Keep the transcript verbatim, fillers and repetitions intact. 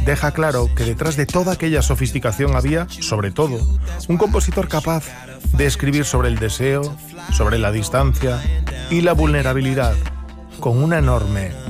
deja claro que detrás de toda aquella sofisticación había, sobre todo, un compositor capaz de escribir sobre el deseo, sobre la distancia y la vulnerabilidad, con una enorme